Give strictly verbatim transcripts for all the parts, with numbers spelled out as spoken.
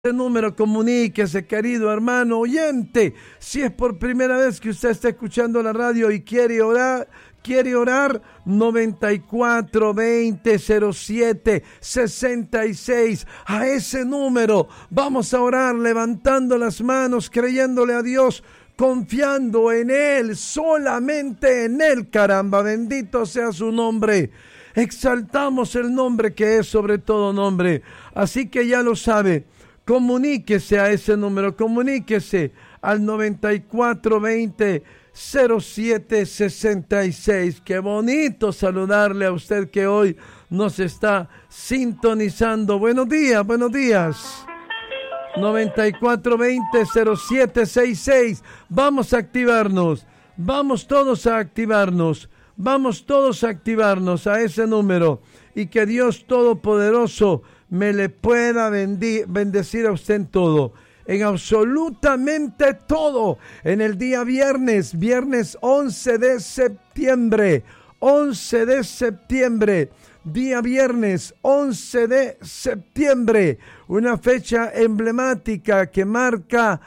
Este número, comuníquese, querido hermano oyente. Si es por primera vez que usted está escuchando la radio y quiere orar, quiere orar, noventa y cuatro, veinte, cero siete, sesenta y seis. A ese número vamos a orar levantando las manos, creyéndole a Dios, confiando en Él, solamente en Él, caramba, bendito sea su nombre. Exaltamos el nombre que es sobre todo nombre. Así que ya lo sabe. Comuníquese a ese número, comuníquese al noventa y cuatro, veinte, cero siete, sesenta y seis. Qué bonito saludarle a usted que hoy nos está sintonizando. Buenos días, buenos días. noventa y cuatro, veinte, cero siete, sesenta y seis. Vamos a activarnos, vamos todos a activarnos, vamos todos a activarnos a ese número y que Dios Todopoderoso me le pueda bendi- bendecir a usted en todo, en absolutamente todo, en el día viernes, viernes once de septiembre, once de septiembre, día viernes once de septiembre, una fecha emblemática que marca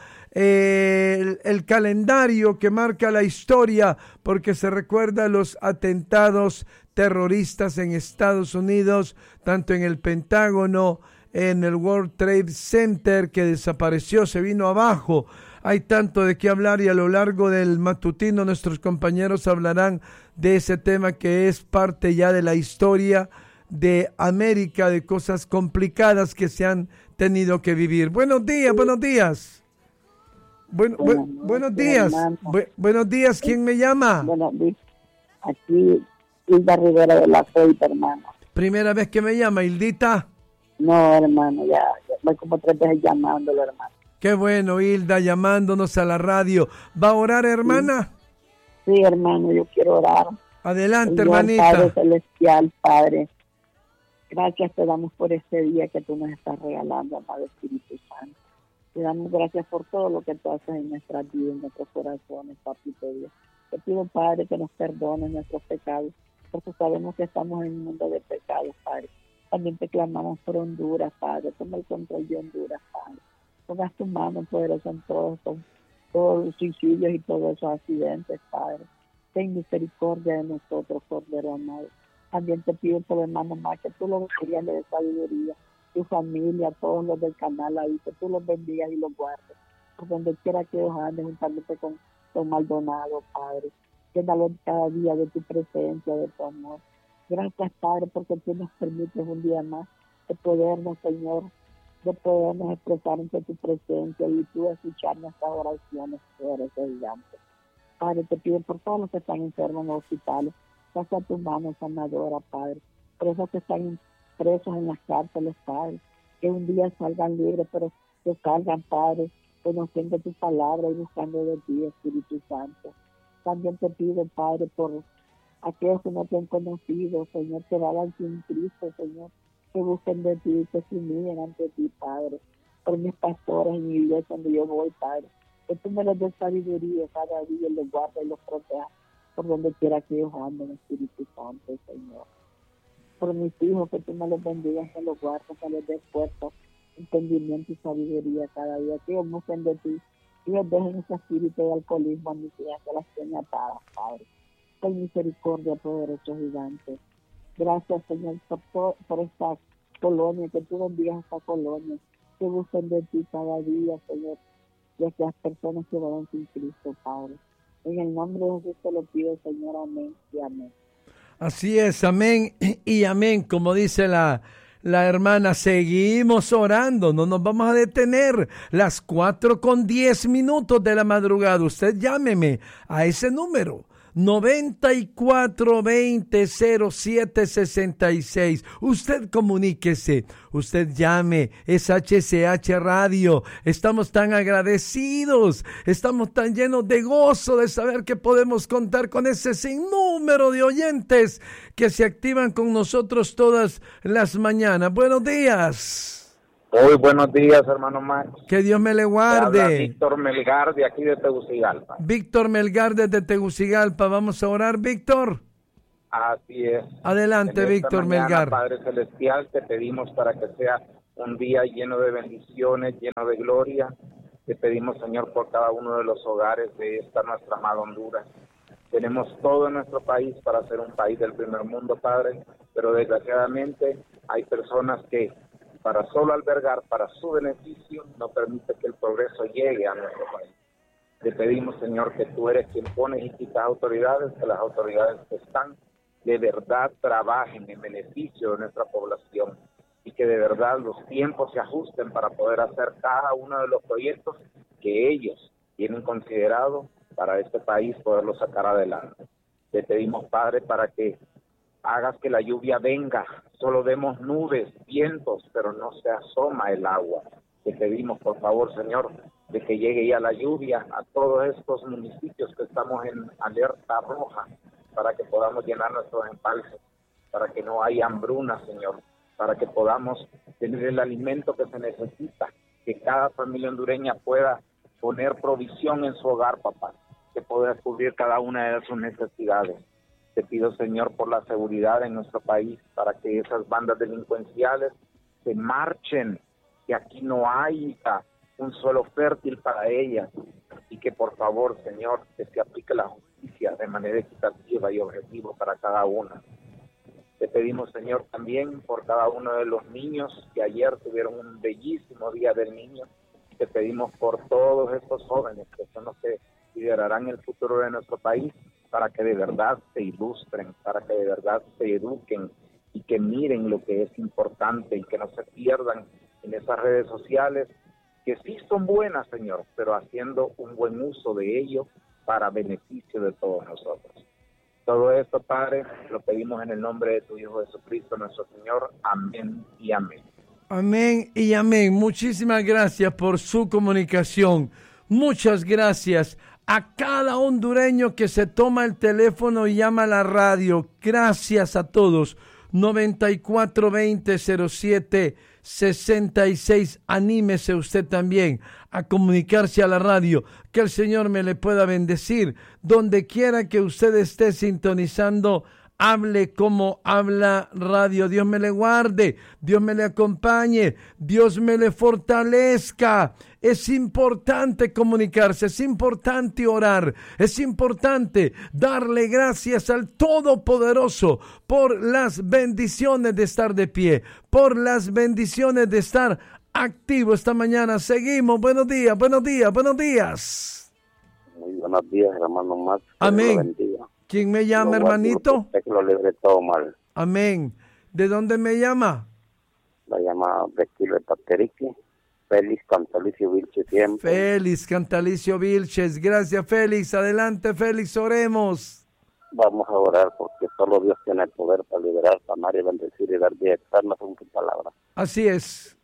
eh, el, el calendario, que marca la historia, porque se recuerda los atentados terroristas en Estados Unidos, tanto en el Pentágono, en el World Trade Center, que desapareció, se vino abajo. Hay tanto de qué hablar y a lo largo del matutino nuestros compañeros hablarán de ese tema que es parte ya de la historia de América, de cosas complicadas que se han tenido que vivir. Buenos días, buenos días. Bueno, bu- buenos días. Bu- buenos días, ¿quién me llama? Buenos días. Aquí Hilda Rivera de la Fe, hermano. ¿Primera vez que me llama, Hildita? No, hermano, ya, ya voy como tres veces llamándolo, hermano. Qué bueno, Hilda, llamándonos a la radio. ¿Va a orar, hermana? Sí, sí, hermano, yo quiero orar. Adelante, Señor, hermanita. Padre celestial, Padre, gracias te damos por este día que tú nos estás regalando, amado Espíritu Santo. Te damos gracias por todo lo que tú haces en nuestras vidas, en nuestros corazones, papito Dios. Te pido, Padre, que nos perdones nuestros pecados, porque sabemos que estamos en un mundo de pecados, Padre. También te clamamos por Honduras, Padre. Toma el control de Honduras, Padre. Pongas tu mano poderosa en todos, con todos los suicidios y todos esos accidentes, Padre. Ten misericordia de nosotros, Cordero amado. También te pido por hermano más que tú los bendigas de sabiduría, tu familia, todos los del canal ahí, que tú los bendigas y los guardes. Por donde quiera que ellos anden, juntamente con Don Maldonado, Padre. Llénalos cada día de tu presencia, de tu amor. Gracias, Padre, porque tú nos permites un día más de podernos, Señor, de podernos expresar ante tu presencia y tú escuchar nuestras oraciones, tú eres gigante. Padre, te pido por todos los que están enfermos en los hospitales, pasa tu mano sanadora, Padre. Por esos que están presos en las cárceles, Padre, que un día salgan libres, pero que salgan, Padre, conociendo tu palabra y buscando de ti, Espíritu Santo. También te pido, Padre, por aquellos que no te han conocido, Señor, que vayan sin Cristo, Señor, que busquen de ti, que se humillen ante ti, Padre. Por mis pastores en mi iglesia donde yo voy, Padre, que tú me les des sabiduría cada día, los guarda y los proteja por donde quiera que ellos anden, Espíritu Santo, Señor. Por mis hijos, que tú me los bendigas, que los guardes, que les des fuerza, entendimiento y sabiduría cada día, que ellos busquen de ti y les dejen ese espíritu de alcoholismo a mis hijas, que las tenga atadas, Padre. Ten misericordia, poderoso gigante. Gracias, Señor, por, por, por esta colonia, que tú bendigas esta colonia, que busquen de ti cada día, Señor, y aquellas personas que van sin Cristo, Padre. En el nombre de Jesús te lo pido, Señor, amén y amén. Así es, amén y amén, como dice la, la hermana, seguimos orando, no nos vamos a detener, las cuatro con diez minutos de la madrugada, usted llámeme a ese número, noventa y cuatro, veinte, cero siete, sesenta y seis. Usted comuníquese, usted llame, es H C H Radio. Estamos tan agradecidos, estamos tan llenos de gozo de saber que podemos contar con ese sinnúmero de oyentes que se activan con nosotros todas las mañanas. Buenos días. Muy buenos días, hermano Max. Que Dios me le guarde. Habla Víctor Melgar, de aquí de Tegucigalpa. Víctor Melgar, desde Tegucigalpa. Vamos a orar, Víctor. Así es. Adelante, en esta Víctor mañana, Melgar. Padre Celestial, te pedimos para que sea un día lleno de bendiciones, lleno de gloria. Te pedimos, Señor, por cada uno de los hogares de esta nuestra amada Honduras. Tenemos todo en nuestro país para ser un país del primer mundo, Padre, pero desgraciadamente hay personas que para solo albergar para su beneficio no permite que el progreso llegue a nuestro país. Te pedimos, Señor, que tú eres quien pones y quitas autoridades, que las autoridades que están de verdad trabajen en beneficio de nuestra población y que de verdad los tiempos se ajusten para poder hacer cada uno de los proyectos que ellos tienen considerado para este país poderlo sacar adelante. Te pedimos, Padre, para que hagas que la lluvia venga, solo vemos nubes, vientos, pero no se asoma el agua. Te pedimos, por favor, Señor, de que llegue ya la lluvia a todos estos municipios que estamos en alerta roja, para que podamos llenar nuestros embalses, para que no haya hambruna, Señor, para que podamos tener el alimento que se necesita, que cada familia hondureña pueda poner provisión en su hogar, papá, que pueda cubrir cada una de sus necesidades. Te pido, Señor, por la seguridad en nuestro país, para que esas bandas delincuenciales se marchen, que aquí no haya un suelo fértil para ellas, y que por favor, Señor, que se aplique la justicia de manera equitativa y objetiva para cada una. Te pedimos, Señor, también por cada uno de los niños que ayer tuvieron un bellísimo Día del Niño. Te pedimos por todos estos jóvenes que son los que liderarán el futuro de nuestro país, para que de verdad se ilustren, para que de verdad se eduquen y que miren lo que es importante y que no se pierdan en esas redes sociales, que sí son buenas, Señor, pero haciendo un buen uso de ello para beneficio de todos nosotros. Todo esto, Padre, lo pedimos en el nombre de tu Hijo Jesucristo, nuestro Señor. Amén y amén. Amén y amén. Muchísimas gracias por su comunicación. Muchas gracias a cada hondureño que se toma el teléfono y llama a la radio. Gracias a todos. noventa y cuatro veinte cero siete sesenta y seis. Anímese usted también a comunicarse a la radio. Que el Señor me le pueda bendecir. Donde quiera que usted esté sintonizando, hable como habla radio. Dios me le guarde, Dios me le acompañe, Dios me le fortalezca. Es importante comunicarse, es importante orar, es importante darle gracias al Todopoderoso por las bendiciones de estar de pie, por las bendiciones de estar activo esta mañana. Seguimos. Buenos días, buenos días, buenos días. Muy buenos días, hermano Max. Amén. ¿Quién me llama, lo hermanito? Que lo libre todo mal. Amén. ¿De dónde me llama? La llama de Kilo de Paterique. Félix Cantalicio Vilches siempre. Félix Cantalicio Vilches. Gracias, Félix. Adelante, Félix, oremos. Vamos a orar porque solo Dios tiene el poder para liberar, sanar y bendecir y dar vida eterna con tu palabra. Así es.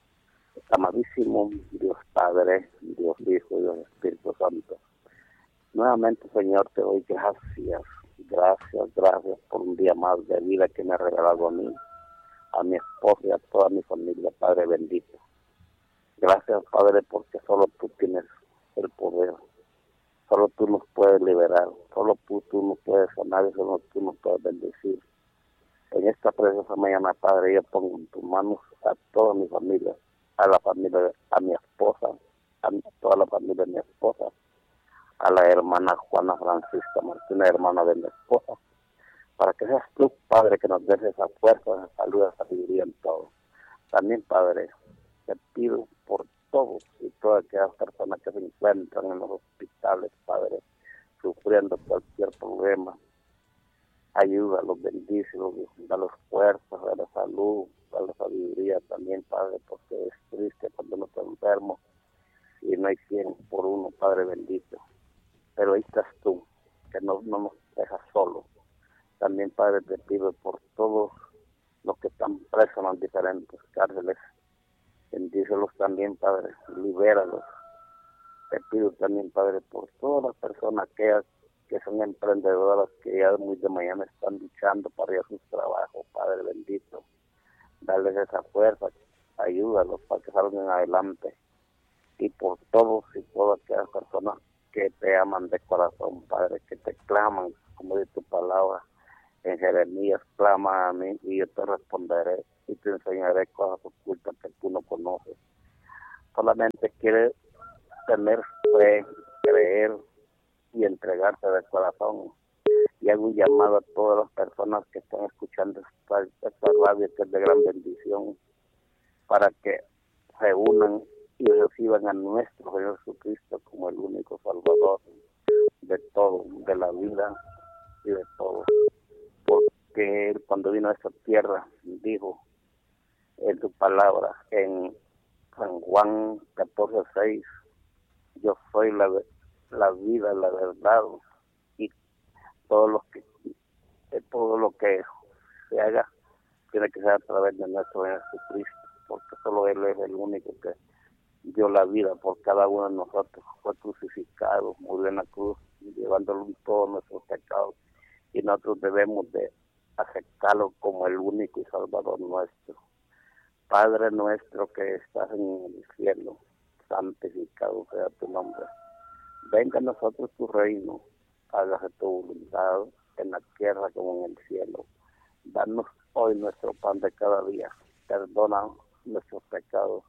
Amadísimo Dios Padre, Dios Hijo y Dios Espíritu Santo. Nuevamente, Señor, te doy gracias, gracias, gracias por un día más de vida que me ha regalado a mí, a mi esposa y a toda mi familia, Padre bendito. Gracias, Padre, porque solo tú tienes el poder, solo tú nos puedes liberar, solo tú, tú nos puedes sanar y solo tú nos puedes bendecir. En esta preciosa mañana, Padre, yo pongo en tus manos a toda mi familia, a la familia, a mi esposa, a toda la familia de mi esposa, a la hermana Juana Francisca Martínez, hermana de mi esposa, para que seas tú, Padre, que nos des esa fuerza, esa salud, esa sabiduría en todo. También, Padre, te pido por todos y todas aquellas personas que se encuentran en los hospitales, Padre, sufriendo cualquier problema. Ayúdalos, bendícelos, dalos fuerzas, dalos salud, dalos sabiduría también, Padre, porque es triste cuando uno está enfermo y no hay cien por uno, Padre bendito. Pero ahí estás tú, que no, no nos dejas solos. También, Padre, te pido por todos los que están presos en las diferentes cárceles. Bendícelos también, Padre, libéralos. Te pido también, Padre, por todas las personas que, que son emprendedoras, que ya muy de mañana están luchando para ir a su trabajo, Padre bendito. Darles esa fuerza, ayúdalos para que salgan adelante. Y por todos y todas aquellas personas que te aman de corazón, Padre, que te claman, como dice tu palabra, En Jeremías, clama a mí y yo te responderé y te enseñaré cosas ocultas que tú no conoces. Solamente quiere tener fe, creer y entregarse de corazón. Y hago un llamado a todas las personas que están escuchando esta, esta radio, que es de gran bendición, para que se unan y reciban a nuestro Señor Jesucristo como el único Salvador de todo, de la vida y de todo. Porque Él, cuando vino a esta tierra, dijo en su palabra, en San Juan catorce seis, yo soy la, la vida, la verdad, y todo lo que todo lo que se haga tiene que ser a través de nuestro Señor Jesucristo, porque solo Él es el único que dio la vida por cada uno de nosotros, fue crucificado, murió en la cruz, llevándolo todos nuestros pecados, y nosotros debemos de aceptarlo como el único y salvador nuestro. Padre nuestro que estás en el cielo, santificado sea tu nombre. Venga a nosotros tu reino, hágase tu voluntad en la tierra como en el cielo. Danos hoy nuestro pan de cada día, perdona nuestros pecados,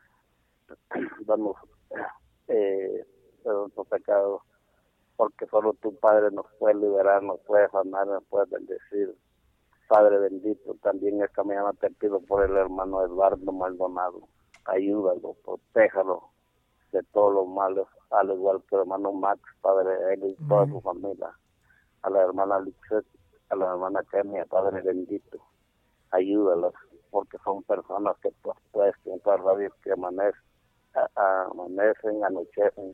danos eh, nuestros pecados, porque solo tu Padre nos puede liberar, nos puede sanar, nos puede bendecir. Padre bendito, también esta mañana te pido por el hermano Eduardo Maldonado, ayúdalo, protéjalo de todos los males, al igual que el hermano Max, Padre, él y toda su familia, a la hermana Lixet, a la hermana Kenia, Padre bendito, ayúdalos, porque son personas que tú has puesto en todas las radios que amanecen, amanecen, anochecen,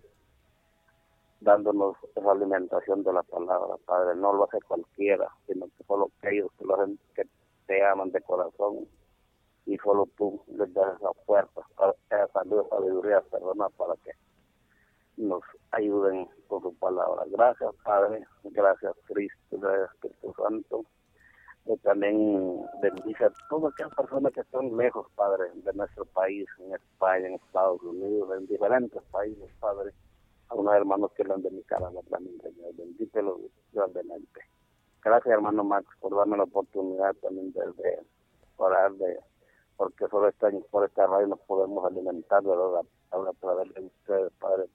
dándonos esa alimentación de la palabra, Padre. No lo hace cualquiera, sino que solo aquellos que, lo hacen, que te aman de corazón, y solo tú les das esa fuerza, esa salud, sabiduría, perdona, para que nos ayuden con su palabra. Gracias, Padre, gracias, Cristo, gracias, Espíritu Santo. Y también bendice a todas aquellas personas que están lejos, Padre, de nuestro país, en España, en Estados Unidos, en diferentes países, Padre. A unos hermanos que lo han de mi cara, también, Señor, bendícelos grandemente. Gracias, hermano Max, por darme la oportunidad también de, de orar, de, porque solo esta, por esta radio nos podemos alimentar, ¿verdad? A, a través de ustedes, Padre,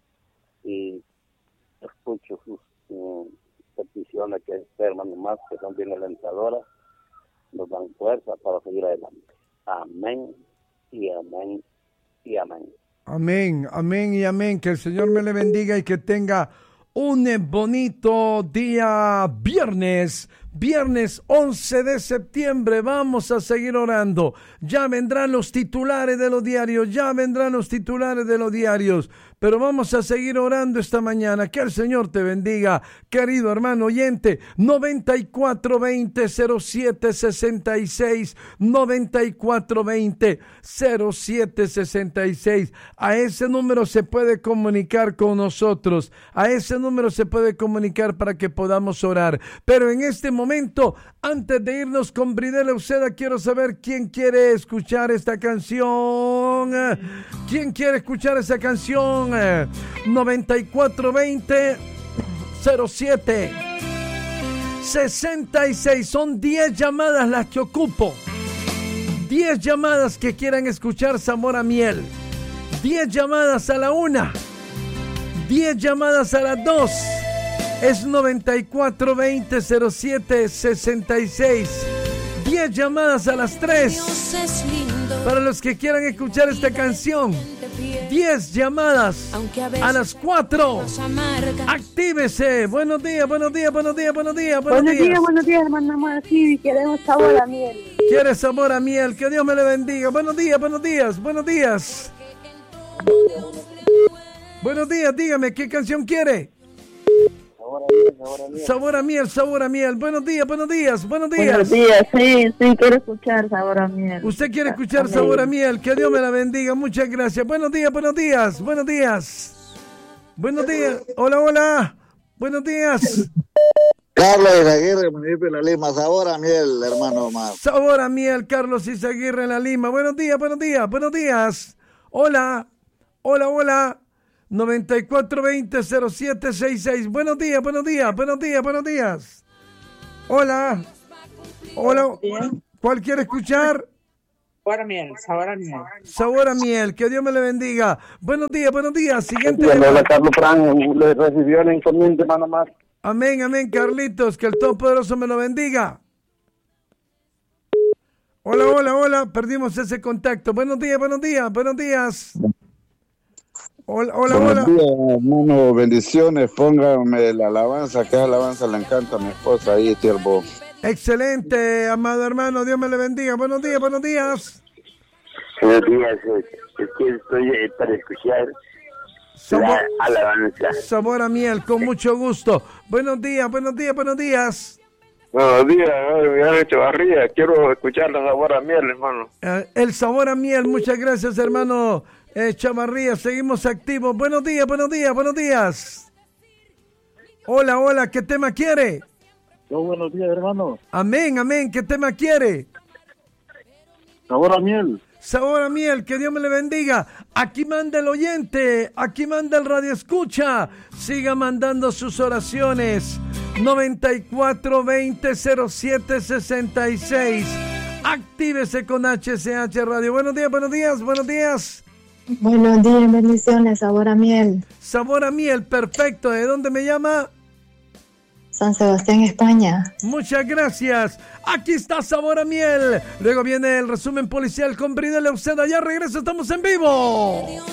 y escucho sus um, peticiones, que este hermano Max, que son bien alentadoras, nos dan fuerza para seguir adelante. Amén, y amén, y amén. Amén, amén y amén. Que el Señor me le bendiga y que tenga un bonito día viernes. Viernes once de septiembre, vamos a seguir orando. Ya vendrán los titulares de los diarios, ya vendrán los titulares de los diarios. Pero vamos a seguir orando esta mañana. Que el Señor te bendiga, querido hermano oyente. noventa y cuatro veinte cero siete sesenta y seis, noventa y cuatro veinte cero siete sesenta y seis. A ese número se puede comunicar con nosotros. A ese número se puede comunicar para que podamos orar. Pero en este momento, antes de irnos con Bridel Uceda, quiero saber quién quiere escuchar esta canción. ¿Quién quiere escuchar esa canción? noventa y cuatro veinte cero siete sesenta y seis. Son diez llamadas las que ocupo. diez llamadas que quieran escuchar Sabor a Miel. diez llamadas a la una. diez llamadas a las dos. Es noventa y cuatro veinte cero siete sesenta y seis. diez llamadas a las tres. Para los que quieran escuchar esta canción. diez llamadas a las cuatro. Actívese. Buenos días, buenos días, buenos días, buenos días. Buenos, buenos días, días, buenos días, hermano. Sí, queremos sabor a miel. ¿Quiere sabor a miel? Que Dios me le bendiga. Buenos días, buenos días, buenos días. Buenos días, dígame, ¿qué canción quiere? Sabor a miel, sabor a miel. Sabor a miel, sabor a miel. Buenos días, buenos días, buenos días. Buenos días, sí, sí, quiero escuchar sabor a miel. Usted quiere escuchar Amén. Sabor a miel. Que Dios me la bendiga. Muchas gracias. Buenos días, buenos días, buenos días. Buenos días. Hola, hola. Buenos días. Carlos Izaguirre, municipio de La Lima. Sabor a miel, hermano Omar. Sabor a miel, Carlos Izaguirre en La Lima. Buenos días, buenos días, buenos días. Hola, hola, hola. noventa y cuatro veinte cero siete sesenta y seis. Buenos días, buenos días, buenos días, buenos días. Hola. Hola, ¿cuál quiere escuchar? Sabor a miel, sabor a miel. Sabor a miel, que Dios me le bendiga. Buenos días, buenos días. Siguiente. Hola, Carlos Fran, le recibió la encomienda, hermano más. Amén, amén, Carlitos, que el Todopoderoso me lo bendiga. Hola, hola, hola, perdimos ese contacto. Buenos días, buenos días, buenos días. Hola, hola, Buenos hola. días, hermano, bendiciones. Póngame la alabanza, que alabanza le encanta a mi esposa ahí, siervo. Excelente, amado hermano, Dios me le bendiga. Buenos días, buenos días. Buenos días, es que estoy eh, para escuchar Sabor, la alabanza. sabor a miel, con mucho gusto. Buenos días, buenos días, buenos días. Buenos días, Miguel Echevarría. Quiero escuchar la sabor a miel, hermano. Eh, el sabor a miel, muchas gracias, hermano eh, Chavarría. Seguimos activos. Buenos días, buenos días, buenos días. Hola, hola, ¿qué tema quiere? Oh, buenos días, hermano. Amén, amén, ¿qué tema quiere? Sabor a miel. Sabor a miel, que Dios me le bendiga. Aquí manda el oyente, aquí manda el radio escucha. Siga mandando sus oraciones. noventa y cuatro veinte cero siete sesenta y seis. Actívese con H C H Radio. Buenos días, buenos días, buenos días. Buenos días, bendiciones, sabor a miel. Sabor a miel, perfecto. ¿De dónde me llama? San Sebastián, España. Muchas gracias. Aquí está Sabor a miel. Luego viene el resumen policial con Brinel Euseda. Ya regreso, estamos en vivo.